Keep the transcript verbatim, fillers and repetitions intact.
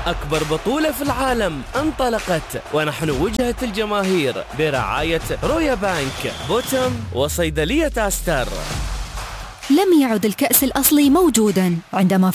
أكبر بطولة في العالم انطلقت، ونحن وجهة الجماهير برعاية رويا بانك، بوتم، وصيدلية أستر. لم يعد الكأس الأصلي موجوداً عندما